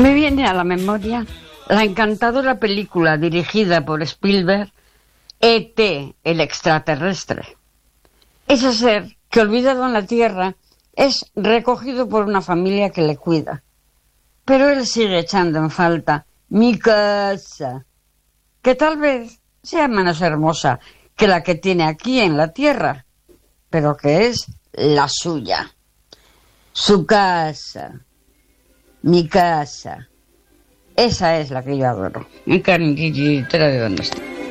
Me viene a la memoria la encantadora película dirigida por Spielberg, E.T., el extraterrestre. Ese ser que, olvidado en la Tierra, es recogido por una familia que le cuida. Pero él sigue echando en falta mi casa, que tal vez sea menos hermosa que la que tiene aquí en la Tierra, pero que es la suya. Su casa, mi casa, esa es la que yo adoro. En carne, ¿de dónde está?